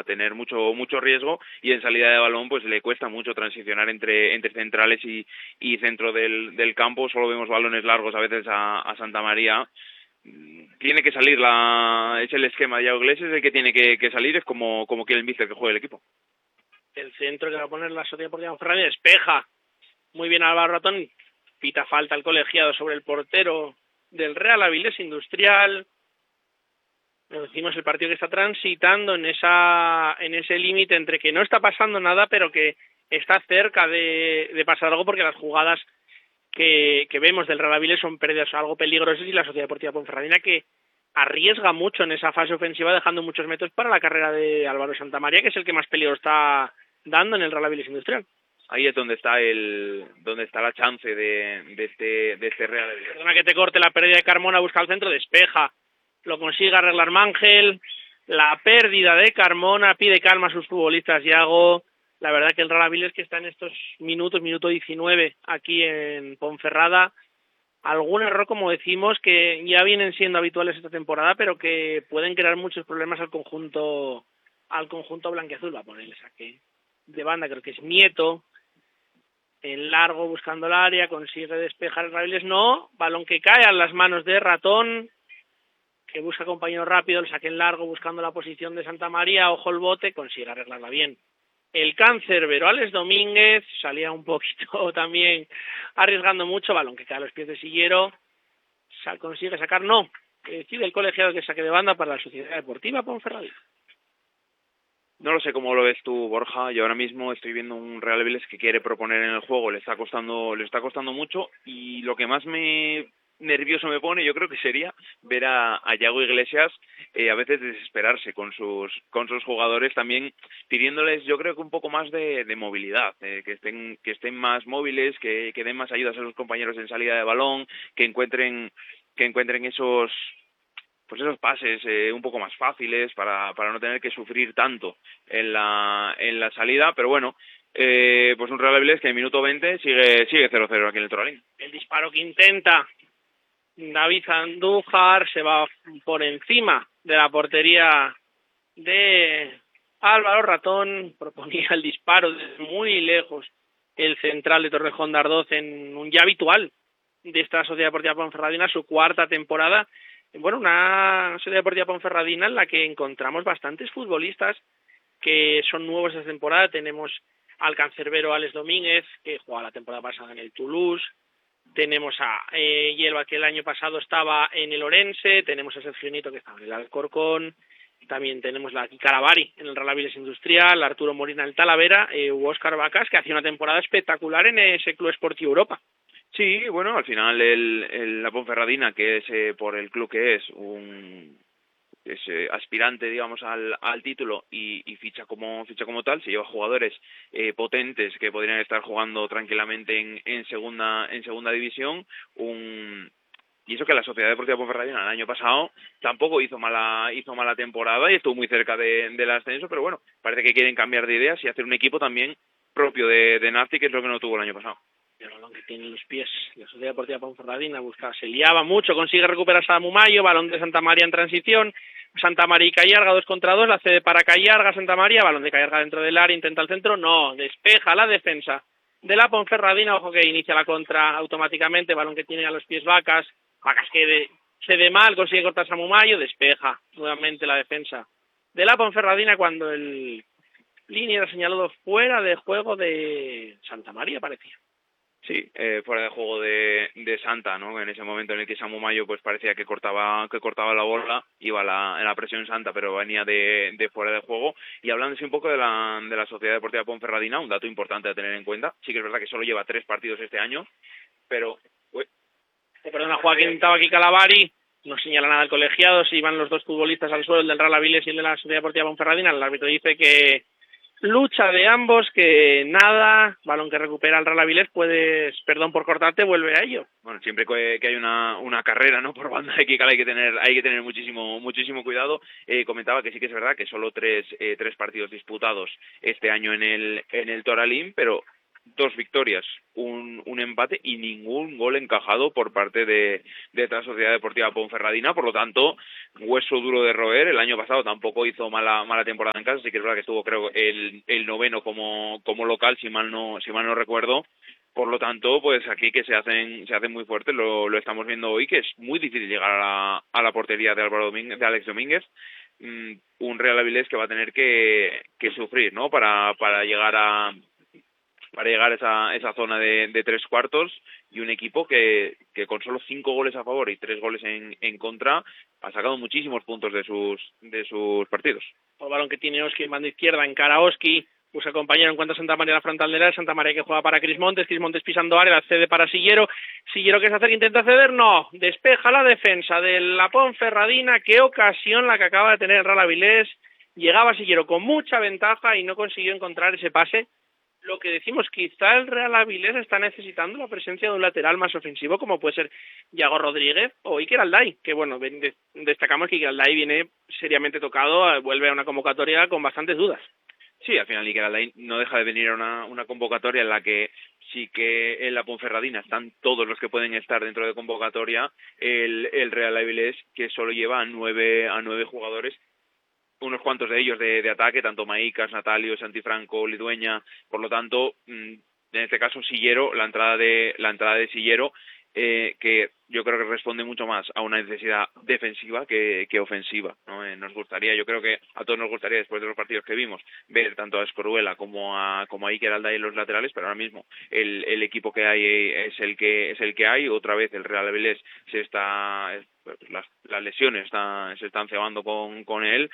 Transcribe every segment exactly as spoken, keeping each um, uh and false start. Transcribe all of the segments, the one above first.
a tener mucho mucho riesgo, y en salida de balón pues le cuesta mucho transicionar entre entre centrales y, y centro del, del campo. Solo vemos balones largos a veces a, a Santa María. Tiene que salir, la es el esquema de Iago Iglesias el que tiene que, que salir, es como, como quiere el míster que juegue el equipo. El centro que va a poner la Sociedad Deportiva Ponferradina despeja muy bien Álvaro Ratón, pita falta el colegiado sobre el portero del Real Avilés Industrial. Decimos el partido que está transitando en esa en ese límite entre que no está pasando nada pero que está cerca de, de pasar algo, porque las jugadas que, que vemos del Real Avilés son pérdidas algo peligrosas, y la Sociedad Deportiva Ponferradina que arriesga mucho en esa fase ofensiva, dejando muchos metros para la carrera de Álvaro Santamaría, que es el que más peligro está dando en el Real Avilés Industrial. Ahí es donde está el donde está la chance de, de este de este Real Avilés. Perdona que te corte, la pérdida de Carmona, busca el centro, despeja, lo consigue arreglar Mangel. La pérdida de Carmona, pide calma a sus futbolistas, Iago. La verdad que el Real Avilés, que está en estos minutos, minuto diecinueve aquí en Ponferrada, algún error, como decimos, que ya vienen siendo habituales esta temporada, pero que pueden crear muchos problemas al conjunto al conjunto blanquiazul. Va a poner el saque de banda, creo que es Nieto, en largo buscando el área, consigue despejar el Real Avilés, no, balón que cae a las manos de Ratón, que busca compañero rápido, el saque en largo buscando la posición de Santa María, ojo el bote, consigue arreglarla bien. El cáncerbero Alex Domínguez salía un poquito también arriesgando mucho, balón que cae a los pies de Sillero, Sal, consigue sacar, no, decide el colegiado que saque de banda para la Sociedad Deportiva Ponferradina. No lo sé cómo lo ves tú, Borja. Yo ahora mismo estoy viendo un Real Avilés que quiere proponer en el juego, le está costando, le está costando mucho, y lo que más me nervioso me pone, yo creo que sería ver a, a Iago Iglesias eh, a veces desesperarse con sus con sus jugadores, también pidiéndoles, yo creo que un poco más de, de movilidad, eh, que estén que estén más móviles, que, que den más ayudas a sus compañeros en salida de balón, que encuentren que encuentren esos pues esos pases eh, un poco más fáciles para para no tener que sufrir tanto en la en la salida. Pero bueno, eh, pues un Real Avilés que en minuto veinte sigue sigue cero cero aquí en el Toralín. El disparo que intenta David Andújar se va por encima de la portería de Álvaro Ratón, proponía el disparo desde muy lejos el central de Torrejón de Ardoz, en un ya habitual de esta Sociedad Deportiva Ponferradina, su cuarta temporada. Bueno, una Sociedad Deportiva Ponferradina en la que encontramos bastantes futbolistas que son nuevos esta temporada. Tenemos al cancerbero Alex Domínguez, que jugaba la temporada pasada en el Toulouse. Tenemos a eh, Yelva, que el año pasado estaba en el Orense. Tenemos a Sergio Nieto, que estaba en el Alcorcón. También tenemos la Caravari en el Real Avilés Industrial, Arturo Molina en el Talavera, eh, u Óscar Vacas, que hacía una temporada espectacular en ese Club Esportivo Europa. Sí, bueno, al final el, el, la Ponferradina, que es eh, por el club que es un es eh, aspirante, digamos, al, al título, y, y ficha como ficha como tal, se lleva jugadores eh, potentes que podrían estar jugando tranquilamente en, en segunda en segunda división. Un y eso que la Sociedad Deportiva Ponferradina el año pasado tampoco hizo mala hizo mala temporada y estuvo muy cerca de, del ascenso, pero bueno, parece que quieren cambiar de ideas y hacer un equipo también propio de, de Nasti, que es lo que no tuvo el año pasado. El balón que tiene en los pies la Sociedad Deportiva Ponferradina, busca, se liaba mucho, consigue recuperar a Mumayo, balón de Santa María en transición, Santa María y Callarga, dos contra dos, la cede para Callarga, Santa María, balón de Callarga dentro del área, intenta el centro, no, despeja la defensa de la Ponferradina, ojo que inicia la contra automáticamente, balón que tiene a los pies Vacas, Vacas que de, cede mal, consigue cortar a Mumayo, despeja nuevamente la defensa de la Ponferradina cuando el línea era señalado fuera de juego de Santa María, parecía. Sí, eh, fuera de juego de, de Santa, ¿no? En ese momento en el que Samu Mayo pues parecía que cortaba que cortaba la bola, iba la, en la presión Santa, pero venía de, de fuera de juego. Y hablándose un poco de la, de la Sociedad Deportiva Ponferradina, un dato importante a tener en cuenta, sí que es verdad que solo lleva tres partidos este año, pero... Uy. Oh, perdona, Joaquín, estaba aquí Calavari, no señala nada el colegiado, si van los dos futbolistas al suelo, el del Real Avilés y el de la Sociedad Deportiva Ponferradina, el árbitro dice que lucha de ambos, que nada, balón que recupera el Real Avilés, puedes, perdón por cortarte, vuelve a ello. Bueno, siempre que, que hay una, una carrera, ¿no?, por banda de Kikal hay que tener hay que tener muchísimo muchísimo cuidado. Eh, comentaba que sí que es verdad que solo tres eh, tres partidos disputados este año en el en el Toralín, pero dos victorias, un, un empate y ningún gol encajado por parte de, de esta Sociedad Deportiva Ponferradina. Por lo tanto, hueso duro de roer. El año pasado tampoco hizo mala mala temporada en casa, sí que es verdad que estuvo, creo, el, el noveno como, como local, si mal no si mal no recuerdo. Por lo tanto, pues aquí que se hacen se hacen muy fuertes, lo, lo estamos viendo hoy, que es muy difícil llegar a la, a la portería de Álvaro Domínguez, de Alex Domínguez. Mm, un Real Avilés que va a tener que, que sufrir, ¿no? Para, para llegar a para llegar a esa, esa zona de, de tres cuartos, y un equipo que, que con solo cinco goles a favor y tres goles en, en contra ha sacado muchísimos puntos de sus de sus partidos. El balón que tiene Oski en banda izquierda, encara a Oski, busca compañero, encuentra a Santa María la frontal del área, Santa María que juega para Cris Montes, Cris Montes pisando área, la cede para Sillero, Sillero que se hace, intenta ceder, no, despeja la defensa de la Ponferradina. Qué ocasión la que acaba de tener el Real Avilés, llegaba Sillero con mucha ventaja y no consiguió encontrar ese pase. Lo que decimos, quizá el Real Avilés está necesitando la presencia de un lateral más ofensivo, como puede ser Yago Rodríguez o Iker Alday, que bueno, destacamos que Iker Alday viene seriamente tocado, vuelve a una convocatoria con bastantes dudas. Sí, al final Iker Alday no deja de venir a una, una convocatoria en la que sí que en la Ponferradina están todos los que pueden estar dentro de convocatoria. El, el Real Avilés, que solo lleva a nueve, a nueve jugadores, unos cuantos de ellos de, de ataque, tanto Maicas, Natalio, Santifranco, Lidueña. Por lo tanto, en este caso Sillero, la entrada de la entrada de Sillero, eh, que yo creo que responde mucho más a una necesidad defensiva que, que ofensiva, ¿no? Eh, nos gustaría, yo creo que a todos nos gustaría, después de los partidos que vimos, ver tanto a Escoruela como a como a Iker Alday en los laterales, pero ahora mismo el, el equipo que hay es el que es el que hay. Otra vez el Real Avilés se está pues las, las lesiones están, se están cebando con, con él,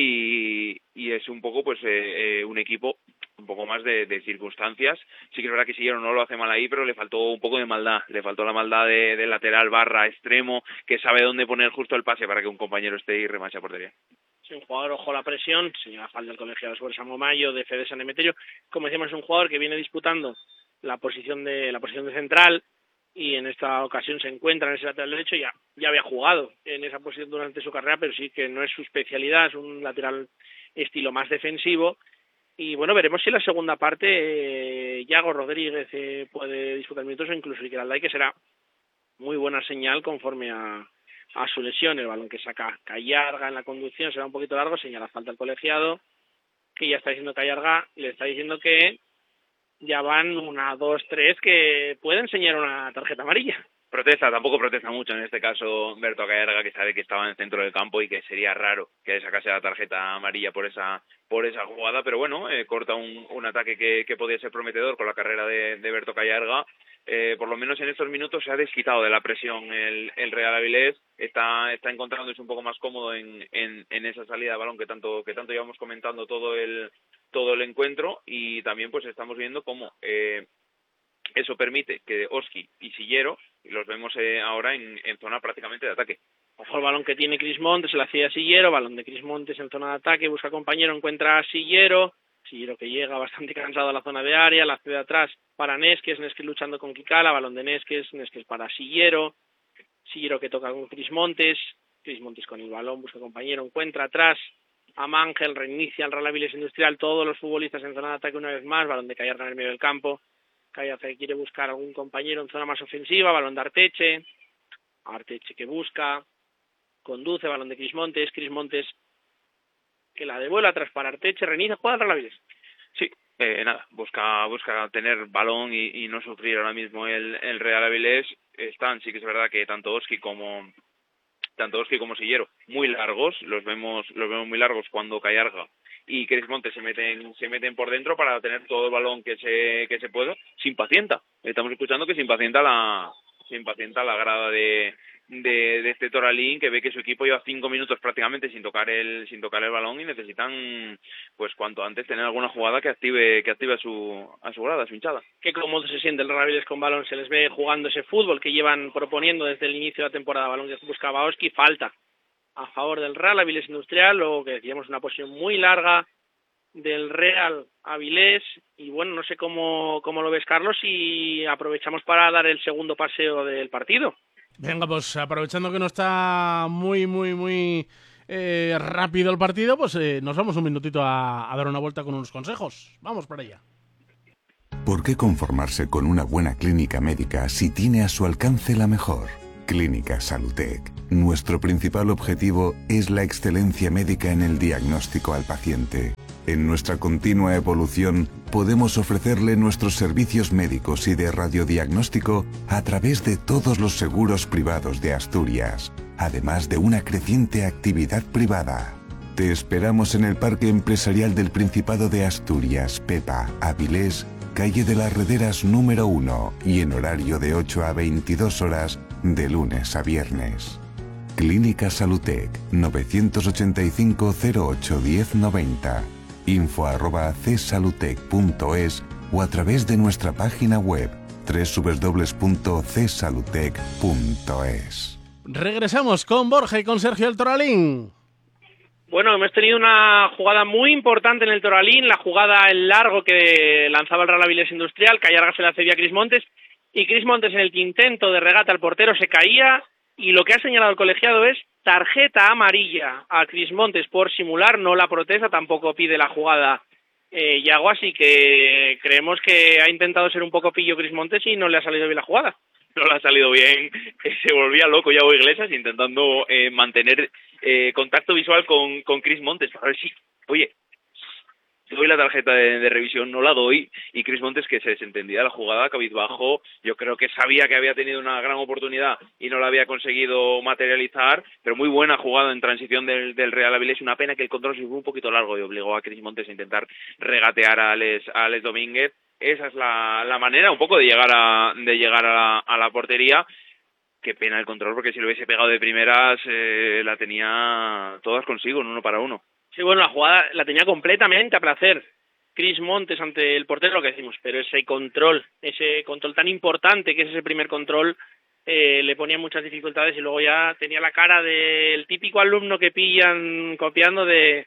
y, y es un poco pues eh, eh, un equipo un poco más de, de circunstancias. Sí que es verdad que Sillero no lo hace mal ahí, pero le faltó un poco de maldad, le faltó la maldad de, de lateral barra extremo, que sabe dónde poner justo el pase para que un compañero esté y remache a portería. Sí, un jugador ojo la presión, señala falta el colegiado sobre San Mayo, de Fede San Emeterio. Como decíamos, es un jugador que viene disputando la posición de la posición de central, y en esta ocasión se encuentra en ese lateral derecho. Ya, ya había jugado en esa posición durante su carrera, pero sí que no es su especialidad, es un lateral estilo más defensivo. Y bueno, veremos si en la segunda parte eh, Yago Rodríguez eh, puede disputar minutos, o incluso Iker Alday, que será muy buena señal conforme a, a su lesión. El balón que saca Callarga en la conducción será un poquito largo, señala falta el colegiado, que ya está diciendo Callarga, le está diciendo que ya van una, dos, tres, que puede enseñar una tarjeta amarilla. Protesta, tampoco protesta mucho en este caso Berto Callarga, que sabe que estaba en el centro del campo y que sería raro que sacase la tarjeta amarilla por esa por esa jugada, pero bueno, eh, corta un, un ataque que, que podía ser prometedor con la carrera de, de Berto Callarga. Eh, por lo menos en estos minutos se ha desquitado de la presión el, el Real Avilés, está está encontrándose un poco más cómodo en, en, en esa salida de balón que tanto que tanto llevamos comentando todo el todo el encuentro, y también pues estamos viendo cómo eh, eso permite que Oski y Sillero los vemos eh, ahora en, en zona prácticamente de ataque. Ojo el balón que tiene Cris Montes, se la hacía a Sillero, balón de Cris Montes en zona de ataque, busca compañero, encuentra a Sillero, Sillero que llega bastante cansado a la zona de área, la hace de atrás para Nesques, Nesques luchando con Kikala, balón de Nesques, Nesques para Sillero, Sillero que toca con Cris Montes, Cris Montes con el balón, busca compañero, encuentra atrás a Mangel, reinicia el Real Avilés Industrial, todos los futbolistas en zona de ataque una vez más, balón de Callarga en el medio del campo, Callarga quiere buscar algún compañero en zona más ofensiva, balón de Arteche, Arteche que busca, conduce, balón de Cris Montes, Cris Montes que la devuelve atrás para Arteche, reinicia, juega el Real Avilés. Sí, eh, nada, busca busca tener balón y, y no sufrir ahora mismo el, el Real Avilés. Están, sí que es verdad que tanto Oski como tanto Oski como Sillero muy largos, los vemos los vemos muy largos cuando Callarga y Cris Montes se meten se meten por dentro para tener todo el balón que se que se pueda. Se impacienta, estamos escuchando que se impacienta la se impacienta la grada de de, de este Toralín, que ve que su equipo lleva cinco minutos prácticamente sin tocar el sin tocar el balón, y necesitan pues cuanto antes tener alguna jugada que active que active a su a su grada, a su hinchada. Qué cómodo se siente el Real Avilés con balón, se les ve jugando ese fútbol que llevan proponiendo desde el inicio de la temporada, balón que buscaba Oski, falta a favor del Real Avilés Industrial, o que decíamos una posición muy larga del Real Avilés. Y bueno, no sé cómo, cómo lo ves, Carlos, y aprovechamos para dar el segundo paseo del partido. Venga, pues aprovechando que no está muy, muy, muy eh, rápido el partido, pues eh, nos vamos un minutito a, a dar una vuelta con unos consejos. Vamos para allá. ¿Por qué conformarse con una buena clínica médica si tiene a su alcance la mejor? Clínica Salutec. Nuestro principal objetivo es la excelencia médica en el diagnóstico al paciente. En nuestra continua evolución, podemos ofrecerle nuestros servicios médicos y de radiodiagnóstico a través de todos los seguros privados de Asturias, además de una creciente actividad privada. Te esperamos en el Parque Empresarial del Principado de Asturias, Pepa, Avilés, calle de las Rederas número uno y en horario de ocho a veintidós horas de lunes a viernes. Clínica Salutec, novecientos ochenta y cinco cero ocho diez noventa, info arroba csalutec punto es o a través de nuestra página web doble u doble u doble u punto csalutec punto es. Regresamos con Borja y con Sergio el Toralín. Bueno, hemos tenido una jugada muy importante en el Toralín, la jugada el largo que lanzaba el Real Avilés Industrial, Callarga se la cedía a Cris Montes, y Cris Montes en el intento de regate al portero se caía, y lo que ha señalado el colegiado es tarjeta amarilla a Cris Montes por simular, no la protesta, tampoco pide la jugada eh, Yago, así que creemos que ha intentado ser un poco pillo Cris Montes y no le ha salido bien la jugada. No le ha salido bien, se volvía loco Yago Iglesias intentando eh, mantener eh, contacto visual con, con Cris Montes para ver si, oye, doy la tarjeta de, de revisión, no la doy, y Cris Montes, que se desentendía de la jugada, cabizbajo, yo creo que sabía que había tenido una gran oportunidad y no la había conseguido materializar, pero muy buena jugada en transición del, del Real Avilés, una pena que el control se fue un poquito largo y obligó a Cris Montes a intentar regatear a Alex, a Alex Domínguez. Esa es la, la manera un poco de llegar a de llegar a la, a la portería. Qué pena el control, porque si lo hubiese pegado de primeras eh, la tenía todas consigo, en uno para uno. Sí, bueno, la jugada la tenía completamente a placer Cris Montes ante el portero, lo que decimos, pero ese control, ese control tan importante que es ese primer control, eh, le ponía muchas dificultades y luego ya tenía la cara del típico alumno que pillan copiando de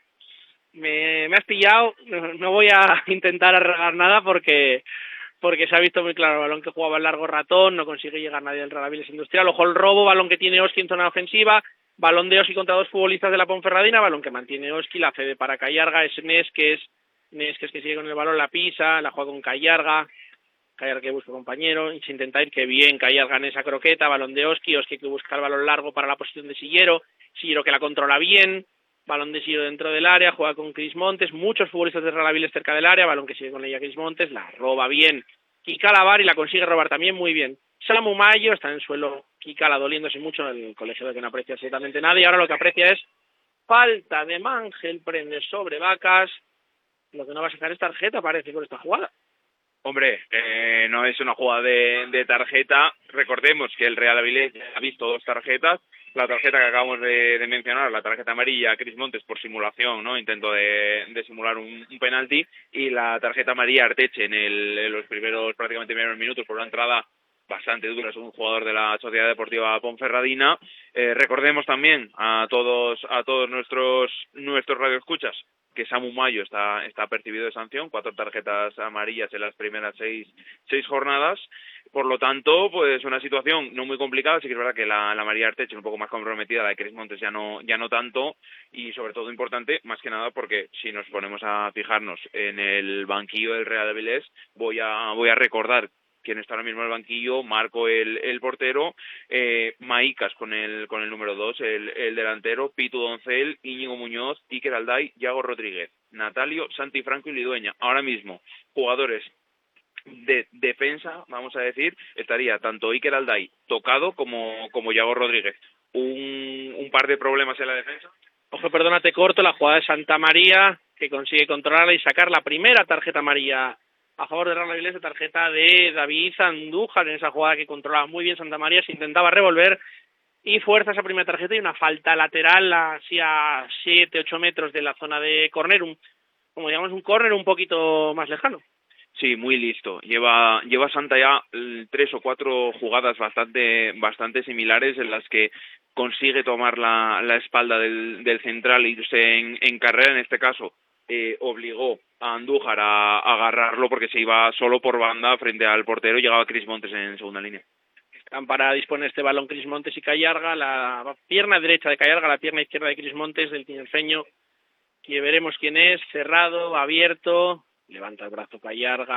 me, me has pillado, no voy a intentar arreglar nada porque porque se ha visto muy claro el balón que jugaba el largo ratón, no consigue llegar nadie del Real Avilés Industrial, ojo el robo, balón que tiene Oski en zona ofensiva, balón de Oski contra dos futbolistas de la Ponferradina, balón que mantiene Oski, la cede para Callarga, es Nesques, Nesques que sigue con el balón, la pisa, la juega con Callarga, Callarga que busca compañero, y se intenta ir que bien Callarga en esa croqueta, balón de Oski, Oski que busca el balón largo para la posición de Sillero, Sillero que la controla bien, balón de Sillero dentro del área, juega con Cris Montes, muchos futbolistas de Real Avilés cerca del área, balón que sigue con ella Cris Montes, la roba bien Kika Lavar y la consigue robar también muy bien. Samu Mayo está en el suelo, Kikala doliéndose mucho, el colegio de que no aprecia absolutamente nada, y ahora lo que aprecia es falta de Mangel, prende sobre Vacas, lo que no va a sacar es tarjeta, parece, con esta jugada. Hombre, eh, no es una jugada de, de tarjeta, recordemos que el Real Avilés ha visto dos tarjetas, la tarjeta que acabamos de, de mencionar, la tarjeta amarilla a Cris Montes por simulación, ¿no? Intento de, de simular un, un penalti, y la tarjeta amarilla a Arteche en, el, en los primeros, prácticamente primeros minutos por una entrada bastante dura, es un jugador de la Sociedad Deportiva Ponferradina. Eh, recordemos también a todos a todos nuestros nuestros radioescuchas que Samu Mayo está está percibido de sanción, cuatro tarjetas amarillas en las primeras seis seis jornadas. Por lo tanto, pues una situación no muy complicada. Sí que es verdad que la, la María Arteche es un poco más comprometida, la de Cris Montes ya no ya no tanto, y sobre todo importante, más que nada, porque si nos ponemos a fijarnos en el banquillo del Real Avilés, voy a voy a recordar quién está ahora mismo en el banquillo: Marco el, el portero, eh, Maicas con el con el número dos, el, el delantero, Pitu Doncel, Íñigo Muñoz, Iker Alday, Yago Rodríguez, Natalio, Santi Franco y Lidueña. Ahora mismo, jugadores de defensa, vamos a decir, estaría tanto Iker Alday tocado como, como Yago Rodríguez. Un, un par de problemas en la defensa. Ojo, perdónate corto, la jugada de Santa María, que consigue controlarla y sacar la primera tarjeta amarilla a favor de Real Avilés, de tarjeta de David Andújar en esa jugada que controlaba muy bien Santa María, se intentaba revolver y fuerza esa primera tarjeta y una falta lateral así a siete ocho metros de la zona de córner, un, como digamos un córner un poquito más lejano. Sí, muy listo. Lleva lleva Santa ya tres o cuatro jugadas bastante bastante similares en las que consigue tomar la, la espalda del, del central e irse en, en carrera. En este caso eh, obligó a Andújar a, a agarrarlo porque se iba solo por banda frente al portero y llegaba Cris Montes en segunda línea. Están para disponer este balón Cris Montes y Callarga, la pierna derecha de Callarga, la pierna izquierda de Cris Montes, del tinerfeño, que veremos quién es, cerrado, abierto, levanta el brazo Callarga,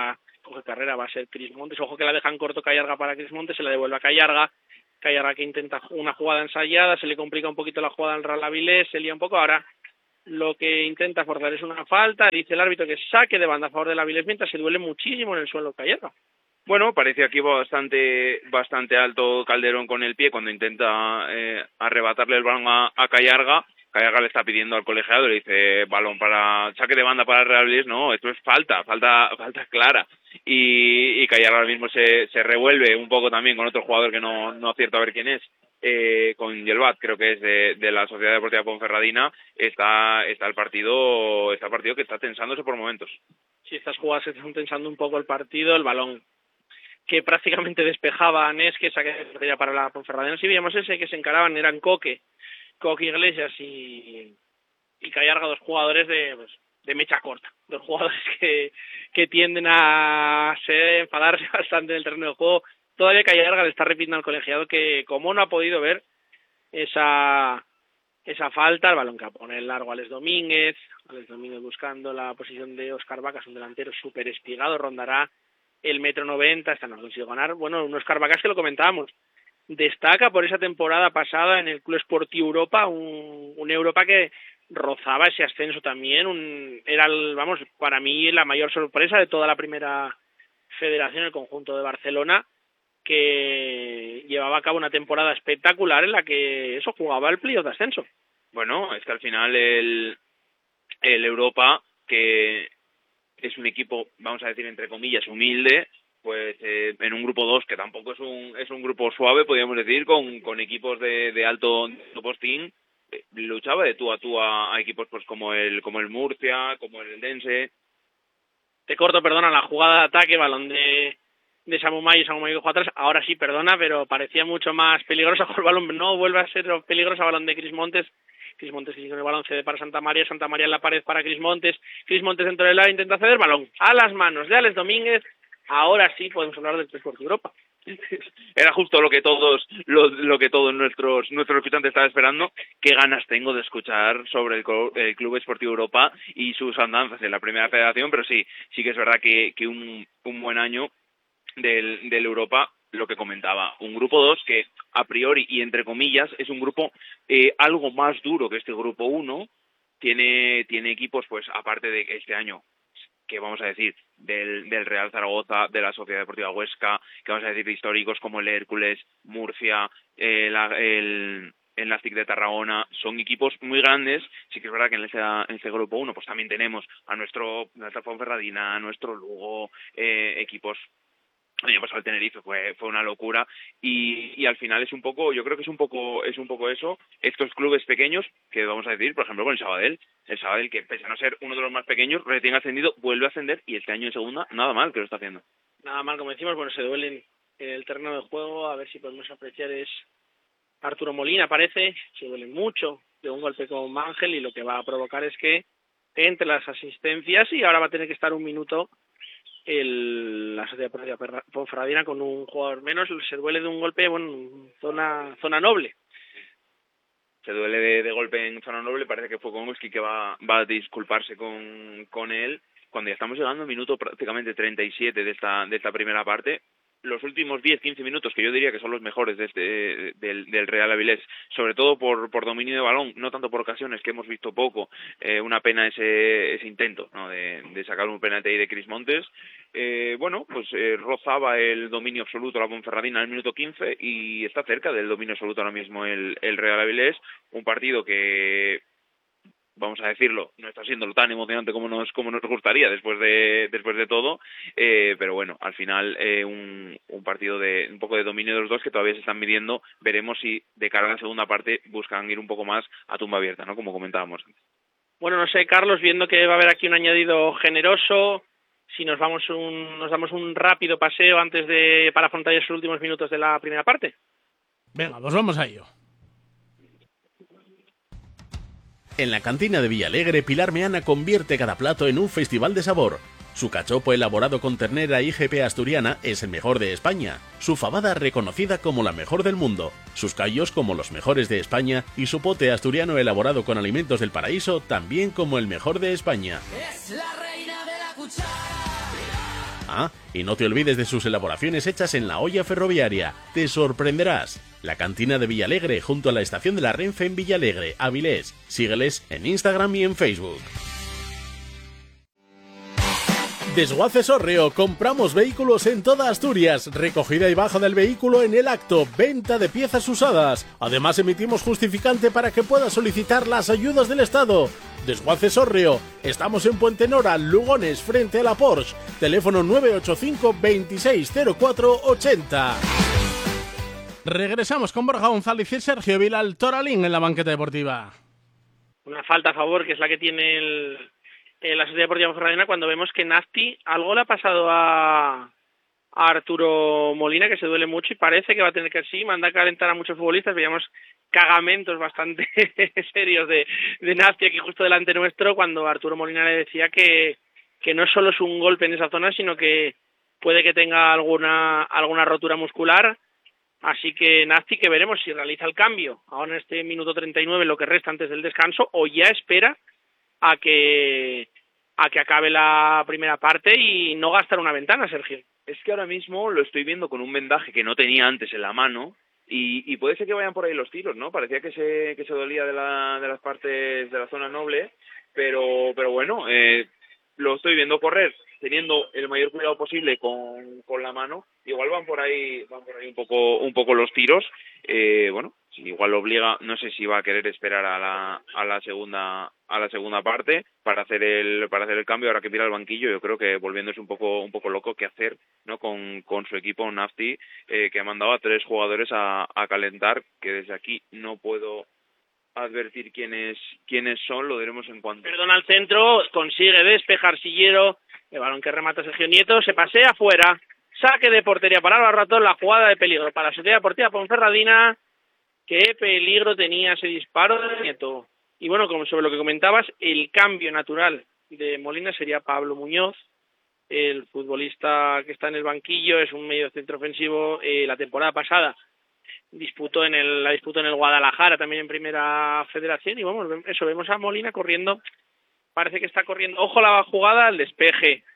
coge carrera, va a ser Cris Montes. Ojo que la dejan corto Callarga para Cris Montes, se la devuelve a Callarga. Callarga que intenta una jugada ensayada, se le complica un poquito la jugada al Real Avilés, se lía un poco. Ahora lo que intenta forzar es una falta, dice el árbitro que saque de banda a favor del Avilés mientras se duele muchísimo en el suelo Callarga. Bueno, parece aquí bastante bastante alto Calderón con el pie cuando intenta eh, arrebatarle el balón a, a Callarga. Callarga le está pidiendo al colegiado, le dice balón para saque de banda para el Real Avilés. No, esto es falta, falta falta clara. Y, y Callarga ahora mismo se, se revuelve un poco también con otro jugador que no, no acierto a ver quién es, eh, con Yelvat, creo que es de, de la Sociedad Deportiva Ponferradina. Está está el partido está el partido que está tensándose por momentos. Sí, estas jugadas están tensando un poco el partido, el balón que prácticamente despejaba a Nes, que saque para la Ponferradina. Si veíamos ese que se encaraban, eran Coque, Coque Iglesias y, y Callarga, dos jugadores de, pues, de mecha corta, dos jugadores que, que tienden a ser, enfadarse bastante en el terreno de juego. Todavía Callarga le está repitiendo al colegiado que como no ha podido ver esa esa falta, el balón que pone el largo a Alex Domínguez, Alex Domínguez buscando la posición de Óscar Vacas, un delantero súper espigado, rondará el metro noventa, esta no consigue ganar. Bueno, un Óscar Vacas que lo comentábamos, destaca por esa temporada pasada en el Club Sportiu Europa, un, un Europa que rozaba ese ascenso también, un, era, el, vamos, para mí la mayor sorpresa de toda la primera federación, el conjunto de Barcelona, que llevaba a cabo una temporada espectacular en la que eso jugaba el playoff de ascenso. Bueno, es que al final el, el Europa, que es un equipo, vamos a decir entre comillas, humilde, pues eh, en un grupo dos, que tampoco es un es un grupo suave, podríamos decir, con, con equipos de, de alto postín, eh, luchaba de tú a tú a, a equipos pues como el como el Murcia, como el Dense. Te corto, perdona, la jugada de ataque, balón de de Samu Mayo, Samu Mayo que juega atrás, ahora sí, perdona, pero parecía mucho más peligrosa, el balón no vuelve a ser peligrosa, balón de Cris Montes, Cris Montes con el balón cede para Santa María, Santa María en la pared para Cris Montes, Cris Montes dentro del área intenta ceder, balón a las manos de Alex Domínguez. Ahora sí podemos hablar del Sport Europa. Era justo lo que todos lo, lo que todos nuestros nuestros escuchantes estaban esperando. Qué ganas tengo de escuchar sobre el, el Club Sportivo Europa y sus andanzas en la Primera Federación, pero sí, sí que es verdad que, que un, un buen año del, del Europa, lo que comentaba, un grupo dos que a priori y entre comillas es un grupo eh, algo más duro que este grupo uno, tiene, tiene equipos pues aparte de que este año, que vamos a decir, del, del Real Zaragoza, de la Sociedad Deportiva Huesca, que vamos a decir históricos como el Hércules, Murcia, eh, la, el, el Nastic de Tarragona, son equipos muy grandes. Sí que es verdad que en ese, en ese grupo uno pues también tenemos a nuestro nuestra Ponferradina, a nuestro Lugo, eh, equipos. El año pasado el Tenerife fue fue una locura y, y al final es un poco, yo creo que es un poco es un poco eso, estos clubes pequeños que vamos a decir, por ejemplo con el Sabadell, el Sabadell que pese a no ser uno de los más pequeños, recién ascendido, vuelve a ascender y este año en segunda, nada mal que lo está haciendo. Nada mal, como decimos, bueno, se duelen en el terreno de juego, a ver si podemos apreciar es Arturo Molina, parece, se duelen mucho de un golpe con Mangel y lo que va a provocar es que entre las asistencias y ahora va a tener que estar un minuto el, la Sociedad Deportiva Ponferradina con un jugador menos, se duele de un golpe, bueno, zona zona noble. Se duele de, de golpe en zona noble, parece que fue Gonski que va, va a disculparse con, con él, cuando ya estamos llegando al minuto prácticamente treinta y siete de esta, de esta primera parte. Los últimos diez quince minutos, que yo diría que son los mejores de este, del, del Real Avilés, sobre todo por, por dominio de balón, no tanto por ocasiones, que hemos visto poco. Eh, una pena ese, ese intento, ¿no?, de, de sacar un penalti ahí de Cris Montes. Eh, bueno, pues eh, rozaba el dominio absoluto la Ponferradina en el minuto quince y está cerca del dominio absoluto ahora mismo el, el Real Avilés. Un partido que, vamos a decirlo, no está siendo tan emocionante como nos como nos gustaría después de después de todo, eh, pero bueno, al final eh, un, un partido de un poco de dominio de los dos que todavía se están midiendo. Veremos si de cara a la segunda parte buscan ir un poco más a tumba abierta, ¿no?, como comentábamos antes. Bueno, no sé, Carlos, viendo que va a haber aquí un añadido generoso, si nos vamos un nos damos un rápido paseo antes de para afrontar esos últimos minutos de la primera parte. Venga, pues vamos a ello. En la cantina de Villalegre, Pilar Meana convierte cada plato en un festival de sabor. Su cachopo elaborado con ternera I G P asturiana es el mejor de España, su fabada reconocida como la mejor del mundo, sus callos como los mejores de España y su pote asturiano elaborado con alimentos del paraíso también como el mejor de España. Es la reina de la cuchara. Ah, y no te olvides de sus elaboraciones hechas en la olla ferroviaria. Te sorprenderás. La cantina de Villalegre, junto a la estación de la Renfe en Villalegre, Avilés. Sígueles en Instagram y en Facebook. Desguaces Orreo, compramos vehículos en toda Asturias, recogida y baja del vehículo en el acto, venta de piezas usadas. Además emitimos justificante para que puedas solicitar las ayudas del Estado. Desguaces Orreo, estamos en Puente Nora, Lugones, frente a la Porsche. Teléfono nueve ocho cinco, veintiséis cero cuatro, ochenta. Regresamos con Borja González y Sergio Vilal Toralín en la banqueta deportiva. Una falta a favor, que es la que tiene el... la Sociedad Deportiva Ponferradina, cuando vemos que Nafti algo le ha pasado a, a Arturo Molina, que se duele mucho y parece que va a tener que sí, manda a calentar a muchos futbolistas. Veíamos cagamentos bastante serios de, de Nafti aquí justo delante nuestro, cuando Arturo Molina le decía que, que no solo es un golpe en esa zona, sino que puede que tenga alguna, alguna rotura muscular. Así que Nafti, que veremos si realiza el cambio ahora en este minuto treinta y nueve, lo que resta antes del descanso, o ya espera a que a que acabe la primera parte y no gastar una ventana, Sergio. Es que ahora mismo lo estoy viendo con un vendaje que no tenía antes en la mano y, y puede ser que vayan por ahí los tiros, ¿no? Parecía que se que se dolía de la de las partes de la zona noble, pero pero bueno, eh, lo estoy viendo correr teniendo el mayor cuidado posible con, con la mano. Igual van por ahí van por ahí un poco un poco los tiros. Eh, bueno, si igual lo obliga, no sé si va a querer esperar a la a la segunda a la segunda parte para hacer el para hacer el cambio. Ahora que mira el banquillo, yo creo que volviéndose un poco un poco loco qué hacer, ¿no? Con con su equipo Nafti, eh, que ha mandado a tres jugadores a, a calentar, que desde aquí no puedo advertir quiénes quiénes son, lo diremos en cuanto. Perdona, al centro, consigue despejar Sillero, el balón que remata Sergio Nieto, se pasea afuera, saque de portería para Álvaro Ratón, la jugada de peligro para la Sociedad Deportiva Ponferradina. Qué peligro tenía ese disparo de Nieto. Y bueno, como sobre lo que comentabas, el cambio natural de Molina sería Pablo Muñoz, el futbolista que está en el banquillo, es un medio centro ofensivo. Eh, la temporada pasada disputó en el la disputó en el Guadalajara, también en Primera Federación, y vamos, eso, vemos a Molina corriendo, parece que está corriendo, ojo la jugada, al despeje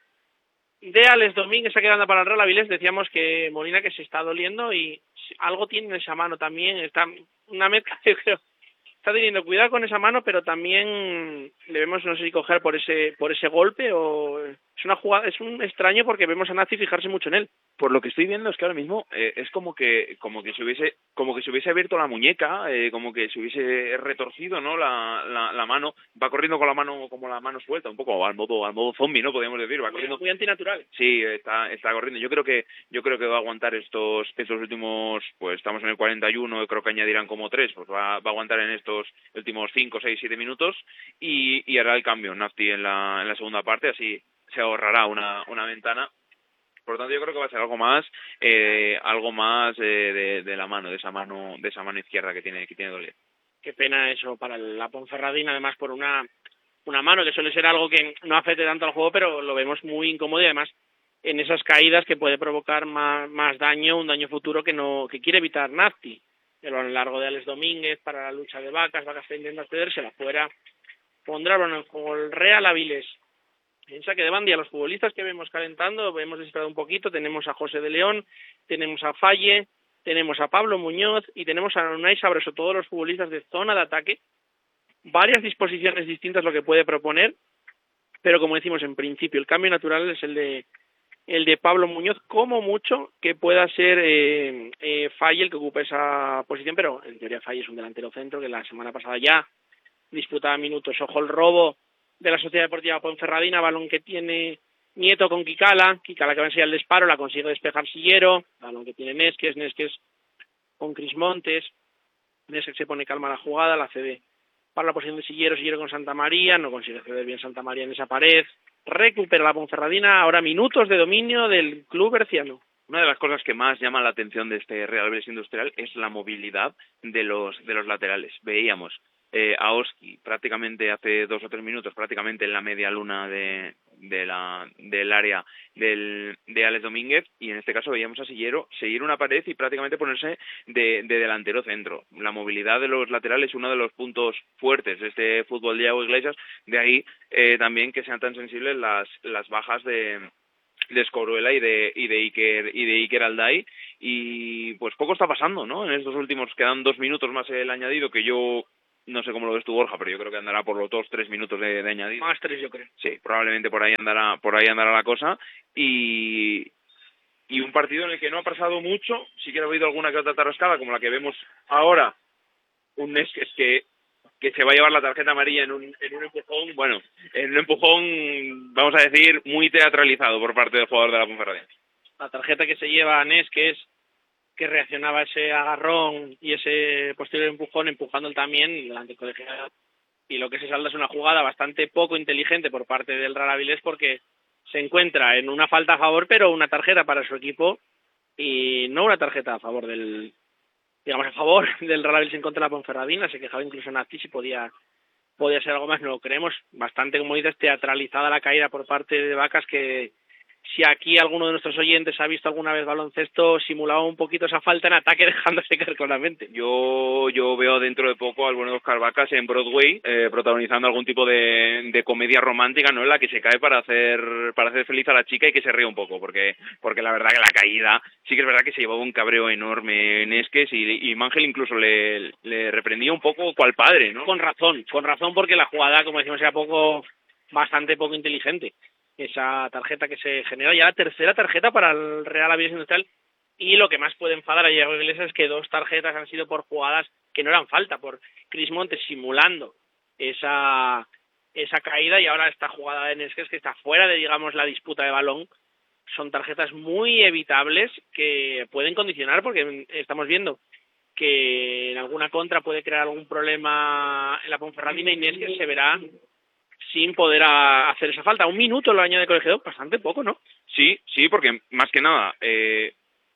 de Alex Domínguez, está quedando para el Real Avilés. Decíamos que Molina que se está doliendo y algo tiene en esa mano también, está una mezcla, yo creo, está teniendo cuidado con esa mano, pero también debemos, no sé si coger por ese por ese golpe, o es una jugada, es un extraño porque vemos a Nazi fijarse mucho en él. Por lo que estoy viendo es que ahora mismo eh, es como que como que se hubiese como que se hubiese abierto la muñeca, eh, como que se hubiese retorcido, ¿no? La, la la mano, va corriendo con la mano como la mano suelta, un poco al modo al modo zombie, ¿no? Podríamos decir, va corriendo muy antinatural. Sí, está está corriendo. Yo creo que yo creo que va a aguantar estos estos últimos, pues estamos en el cuarenta y uno, creo que añadirán como tres, pues va, va a aguantar en estos últimos cinco, seis, siete minutos y, y hará el cambio Nafti en la en la segunda parte, así se ahorrará una una ventana. Por lo tanto, yo creo que va a ser algo más, eh, algo más eh, de, de la mano, de esa mano, de esa mano izquierda que tiene, que tiene doler. Qué pena eso para la Ponferradina, además por una, una mano que suele ser algo que no afecte tanto al juego, pero lo vemos muy incómodo y además en esas caídas que puede provocar más, más daño, un daño futuro que no, que quiere evitar Nafti. El balón largo de Alex Domínguez para la lucha de Vacas, Vacas está intentando cedérsela fuera, pondrá el balón en juego el Real Avilés. En saque de banda, y a los futbolistas que vemos calentando, hemos desesperado un poquito, tenemos a José de León, tenemos a Falle, tenemos a Pablo Muñoz y tenemos a Unai Sabroso, todos los futbolistas de zona de ataque, varias disposiciones distintas lo que puede proponer, pero como decimos en principio, el cambio natural es el de el de Pablo Muñoz, como mucho que pueda ser eh, eh, Falle el que ocupe esa posición, pero en teoría Falle es un delantero centro que la semana pasada ya disputaba minutos. Ojo el robo de la Sociedad Deportiva Ponferradina, balón que tiene Nieto con Kikala, Kikala que va a enseñar el disparo, la consigue despejar Sillero, balón que tiene Nesques, Nesques con Cris Montes, Nesques se pone calma a la jugada, la cede para la posición de Sillero, Sillero con Santa María, no consigue ceder bien Santa María en esa pared, recupera la Ponferradina, ahora minutos de dominio del club berciano. Una de las cosas que más llama la atención de este Real Avilés Industrial es la movilidad de los de los laterales. Veíamos Eh, a Oski prácticamente hace dos o tres minutos, prácticamente en la media luna de, de la del área del de Alex Domínguez, y en este caso veíamos a Sillero seguir una pared y prácticamente ponerse de, de delantero centro. La movilidad de los laterales es uno de los puntos fuertes de este fútbol de Iago Iglesias, de ahí eh, también que sean tan sensibles las las bajas de de Escoruela y de y de Iker y de Iker Alday, y pues poco está pasando, ¿no? En estos últimos quedan dos minutos más el añadido, que yo no sé cómo lo ves tú, Borja, pero yo creo que andará por los dos, tres minutos de, de añadido. Más tres, yo creo. Sí, probablemente por ahí andará, por ahí andará la cosa, y y un partido en el que no ha pasado mucho. Sí que ha habido alguna que otra tarascada, como la que vemos ahora, un Neskes que que se va a llevar la tarjeta amarilla en un en un empujón, bueno, en un empujón, vamos a decir, muy teatralizado por parte del jugador de la Ponferradina. La tarjeta que se lleva a Neskes, que reaccionaba a ese agarrón y ese posterior empujón, empujando él también delante del colegiado, y lo que se salda es una jugada bastante poco inteligente por parte del Real Avilés, porque se encuentra en una falta a favor, pero una tarjeta para su equipo, y no una tarjeta a favor del, digamos, a favor del Real Avilés en contra de la Ponferradina. Se quejaba incluso Nati si podía, podía ser algo más, no lo creemos. Bastante, como dices, teatralizada la caída por parte de Vacas, que si aquí alguno de nuestros oyentes ha visto alguna vez baloncesto, simulaba un poquito esa falta en ataque, dejándose caer con la mente. Yo yo veo dentro de poco al bueno de Oscar Vacas en Broadway, eh, protagonizando algún tipo de, de comedia romántica, ¿no?, en la que se cae para hacer para hacer feliz a la chica y que se ríe un poco, porque porque la verdad que la caída, sí que es verdad que se llevaba un cabreo enorme en Esques, y, y Mangel incluso le, le reprendía un poco cual padre, ¿no? Con razón, con razón, porque la jugada, como decimos, era poco, bastante poco inteligente. Esa tarjeta que se genera, ya la tercera tarjeta para el Real Avilés Industrial, y lo que más puede enfadar a Diego Iglesias es que dos tarjetas han sido por jugadas que no eran falta, por Cris Montes simulando esa esa caída, y ahora esta jugada de Neskes que está fuera de, digamos, la disputa de balón. Son tarjetas muy evitables que pueden condicionar, porque estamos viendo que en alguna contra puede crear algún problema en la Ponferradina, y Neskes se verá sin poder a hacer esa falta. Un minuto lo añade Colegiado, bastante poco, ¿no? Sí, sí, porque más que nada, eh,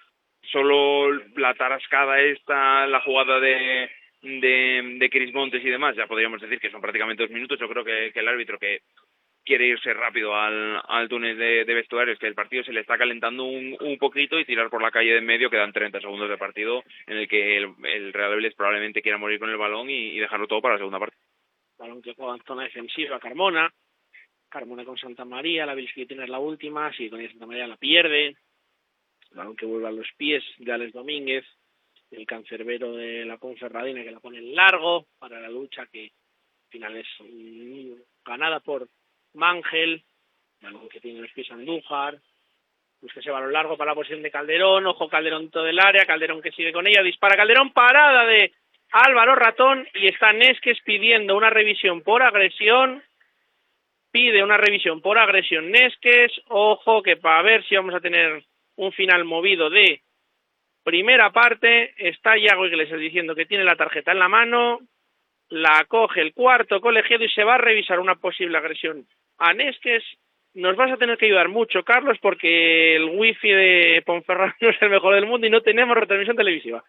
solo la tarascada esta, la jugada de de, de Cris Montes y demás, ya podríamos decir que son prácticamente dos minutos. Yo creo que, que el árbitro, que quiere irse rápido al, al túnel de, de vestuarios, que el partido se le está calentando un, un poquito, y tirar por la calle de en medio, quedan treinta segundos de partido en el que el, el Real Avilés probablemente quiera morir con el balón y, y dejarlo todo para la segunda parte. Balón que juega en zona defensiva Carmona, Carmona con Santa María, la Avilés que tiene la última, sí, con ella Santa María la pierde, balón que vuelve a los pies de Alex Domínguez, el cancerbero de la Ponferradina, que la pone en largo para la lucha, que al final es um, ganada por Mangel, balón que tiene los pies Andújar, busca ese balón largo para la posición de Calderón, ojo Calderón todo el área, Calderón que sigue con ella, dispara Calderón, parada de Álvaro Ratón, y está Neskes pidiendo una revisión por agresión, pide una revisión por agresión Neskes, ojo que para ver si vamos a tener un final movido de primera parte. Está Iago Iglesias diciendo que tiene la tarjeta en la mano, la coge el cuarto colegiado y se va a revisar una posible agresión a Neskes. Nos vas a tener que ayudar mucho, Carlos, porque el wifi de Ponferrada no es el mejor del mundo y no tenemos retransmisión televisiva.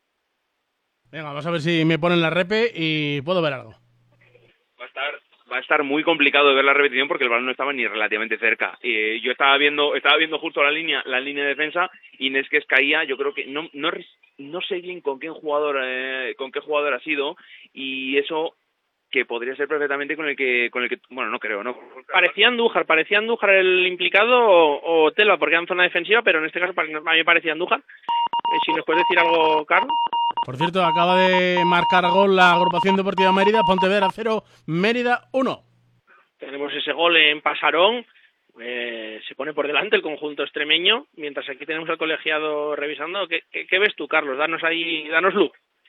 Venga, vamos a ver si me ponen la repe y puedo ver algo. Va a estar, va a estar muy complicado de ver la repetición, porque el balón no estaba ni relativamente cerca. Eh, yo estaba viendo, estaba viendo justo la línea, la línea de defensa, y Neskes caía. Yo creo que no, no, no sé bien con qué jugador, eh, con qué jugador ha sido, y eso que podría ser perfectamente con el que, con el que, bueno, no creo, no. Parecía Andújar, parecía Andújar el implicado o, o Telva, porque era en zona defensiva, pero en este caso a mí me parecía Andújar. Eh, si nos puedes decir algo, Carlos. Por cierto, acaba de marcar gol la agrupación deportiva Mérida, Pontevedra cero, Mérida uno. Tenemos ese gol en Pasarón, eh, se pone por delante el conjunto extremeño, mientras aquí tenemos al colegiado revisando. ¿Qué, qué, qué ves tú, Carlos? Danos ahí, danos luz.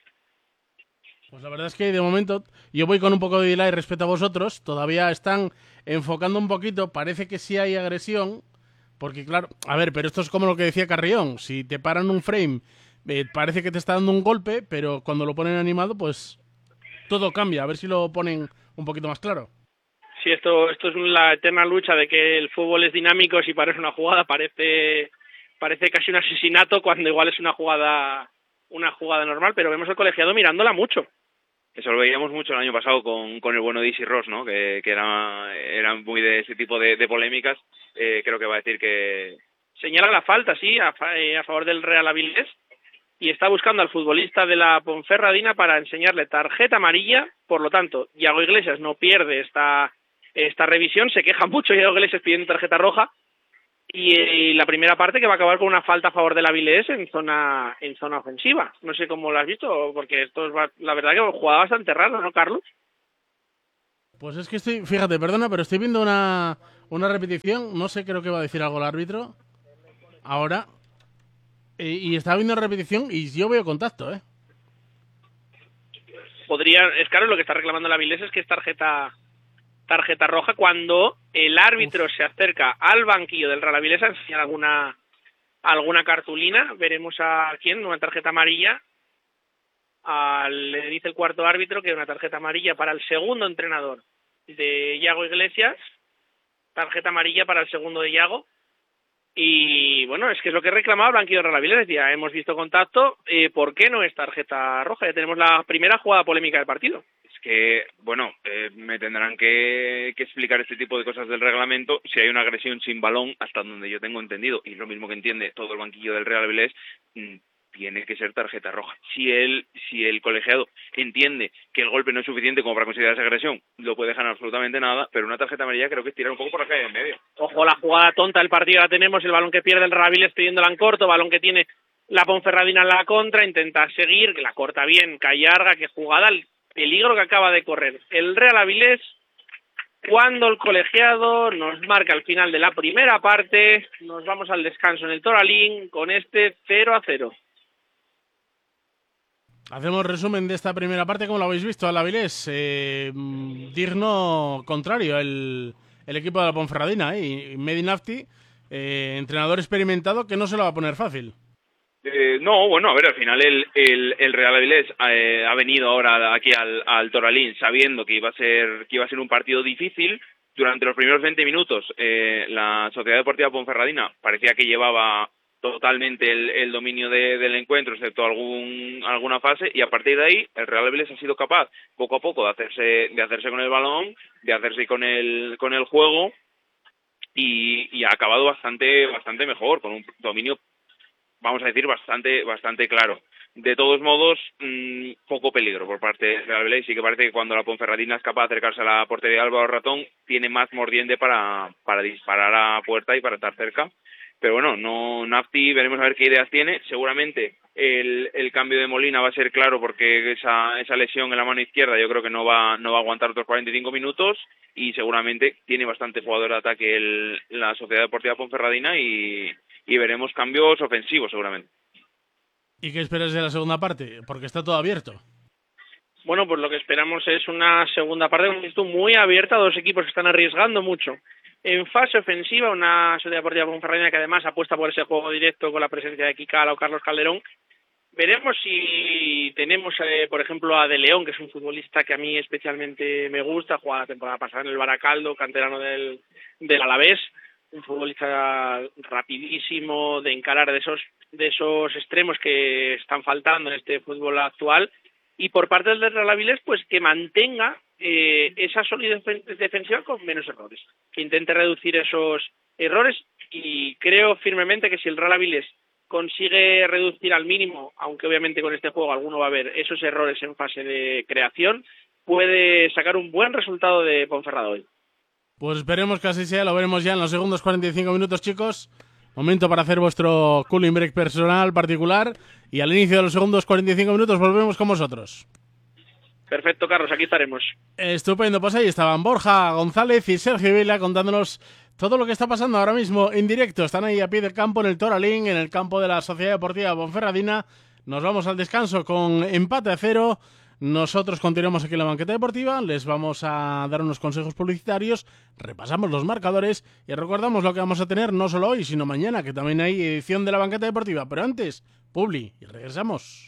Pues la verdad es que de momento yo voy con un poco de delay respecto a vosotros. Todavía están enfocando un poquito, parece que sí hay agresión, porque claro, a ver, pero esto es como lo que decía Carrión, si te paran un frame, eh, parece que te está dando un golpe, pero cuando lo ponen animado, pues todo cambia. A ver si lo ponen un poquito más claro. Sí, esto esto es la eterna lucha de que el fútbol es dinámico. Si parece una jugada, parece parece casi un asesinato, cuando igual es una jugada una jugada normal, pero vemos al colegiado mirándola mucho. Eso lo veíamos mucho el año pasado con, con el bueno de Isi Ross, ¿no? Que, que era, era muy de ese tipo de, de polémicas. Eh, creo que va a decir que... Señala la falta, sí, a, a favor del Real Avilés, y está buscando al futbolista de la Ponferradina para enseñarle tarjeta amarilla. Por lo tanto, Iago Iglesias no pierde esta, esta revisión, se queja mucho Iago Iglesias pidiendo tarjeta roja, y, y la primera parte que va a acabar con una falta a favor del Avilés en zona en zona ofensiva. No sé cómo lo has visto, porque esto es la verdad que jugaba bastante raro, ¿no, Carlos? Pues es que estoy, fíjate, perdona, pero estoy viendo una, una repetición, no sé, creo que va a decir algo el árbitro ahora, y, y estaba viendo repetición y yo veo contacto, ¿eh? Podría, es claro, lo que está reclamando el Avilés es que es tarjeta tarjeta roja cuando el árbitro Uf. se acerca al banquillo del Real Avilés a enseñar alguna alguna cartulina. Veremos a quién, una tarjeta amarilla. A, le dice el cuarto árbitro que una tarjeta amarilla para el segundo entrenador de Yago Iglesias, tarjeta amarilla para el segundo de Yago. Y bueno, es que es lo que reclamaba el banquillo del Real Avilés. Decía, hemos visto contacto, eh, ¿por qué no es tarjeta roja? Ya tenemos la primera jugada polémica del partido. Es que, bueno, eh, me tendrán que, que explicar este tipo de cosas del reglamento si hay una agresión sin balón, hasta donde yo tengo entendido, y lo mismo que entiende todo el banquillo del Real Avilés, mmm, tiene que ser tarjeta roja. Si el, si el colegiado entiende que el golpe no es suficiente como para considerar esa agresión, lo puede dejar absolutamente nada, pero una tarjeta amarilla creo que es tirar un poco por la calle en medio. Ojo, la jugada tonta del partido la tenemos, el balón que pierde el Real Avilés pidiéndola en corto, balón que tiene la Ponferradina en la contra, intenta seguir, que la corta bien, Callarga, que jugada, el peligro que acaba de correr el Real Avilés cuando el colegiado nos marca el final de la primera parte. Nos vamos al descanso en el Toralín con este cero a cero. Hacemos resumen de esta primera parte, como lo habéis visto, al Avilés. Eh, digno contrario el, el equipo de la Ponferradina. ¿eh? Y Mehdi Nafti, eh, entrenador experimentado, que no se lo va a poner fácil. Eh, no, bueno, a ver, al final el, el, el Real Avilés eh, ha venido ahora aquí al, al Toralín sabiendo que iba a ser que iba a ser un partido difícil. Durante los primeros veinte minutos eh, la Sociedad Deportiva Ponferradina parecía que llevaba totalmente el, el dominio de, del encuentro, excepto algún alguna fase, y a partir de ahí el Real Avilés ha sido capaz poco a poco de hacerse de hacerse con el balón, de hacerse con el con el juego y, y ha acabado bastante bastante mejor, con un dominio, vamos a decir, bastante bastante claro. De todos modos, mmm, poco peligro por parte del Real Avilés. Sí que parece que cuando la Ponferradina es capaz de acercarse a la portería de Álvaro Ratón, tiene más mordiente para, para disparar a puerta y para estar cerca. Pero bueno, no Nafti, veremos a ver qué ideas tiene. Seguramente el, el cambio de Molina va a ser claro porque esa, esa lesión en la mano izquierda yo creo que no va, no va a aguantar otros cuarenta y cinco minutos y seguramente tiene bastante jugador de ataque el, la Sociedad Deportiva Ponferradina y, y veremos cambios ofensivos seguramente. ¿Y qué esperas de la segunda parte? Porque está todo abierto. Bueno, pues lo que esperamos es una segunda parte muy abierta, dos equipos que están arriesgando mucho. En fase ofensiva, una Sociedad Deportiva Ponferradina que además apuesta por ese juego directo con la presencia de Kikala o Carlos Calderón. Veremos si tenemos, eh, por ejemplo, a De León, que es un futbolista que a mí especialmente me gusta, jugaba la temporada pasada en el Baracaldo, canterano del, del Alavés, un futbolista rapidísimo, de encarar de esos, de esos extremos que están faltando en este fútbol actual. Y por parte del Real Avilés, pues que mantenga eh, esa solidez defensiva con menos errores, que intente reducir esos errores, y creo firmemente que si el Real Avilés consigue reducir al mínimo, aunque obviamente con este juego alguno va a haber esos errores en fase de creación, puede sacar un buen resultado de Ponferrada hoy. Pues esperemos que así sea, lo veremos ya en los segundos cuarenta y cinco minutos, chicos. Momento para hacer vuestro cooling break personal particular y al inicio de los segundos cuarenta y cinco minutos volvemos con vosotros. Perfecto, Carlos, aquí estaremos. Estupendo, pues ahí estaban Borja González y Sergio Vila contándonos todo lo que está pasando ahora mismo en directo. Están ahí a pie del campo en el Toralín, en el campo de la Sociedad Deportiva Ponferradina. Nos vamos al descanso con empate a cero. Nosotros continuamos aquí en la banqueta deportiva, les vamos a dar unos consejos publicitarios, repasamos los marcadores y recordamos lo que vamos a tener no solo hoy, sino mañana, que también hay edición de la banqueta deportiva. Pero antes, Publi, y regresamos.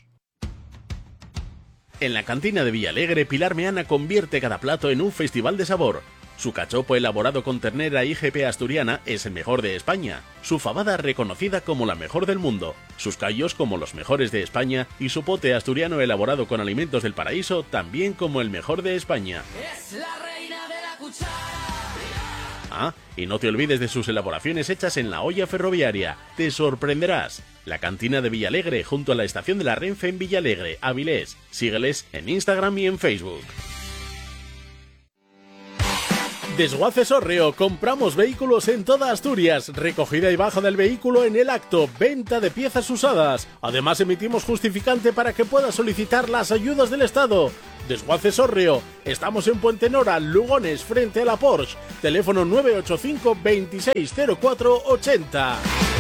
En la cantina de Villalegre, Pilar Meana convierte cada plato en un festival de sabor. Su cachopo elaborado con ternera I G P asturiana es el mejor de España, su fabada reconocida como la mejor del mundo, sus callos como los mejores de España y su pote asturiano elaborado con alimentos del paraíso también como el mejor de España. Es la reina de la cuchara. Ah, y no te olvides de sus elaboraciones hechas en la olla ferroviaria, te sorprenderás. La cantina de Villalegre junto a la estación de la Renfe en Villalegre, Avilés. Sígueles en Instagram y en Facebook. Desguaces Orreo, compramos vehículos en toda Asturias, recogida y baja del vehículo en el acto, venta de piezas usadas. Además emitimos justificante para que puedas solicitar las ayudas del Estado. Desguaces Orreo, estamos en Puente Nora, Lugones, frente a la Porsche. Teléfono nueve ocho cinco, veintiséis cero cuatro ochenta.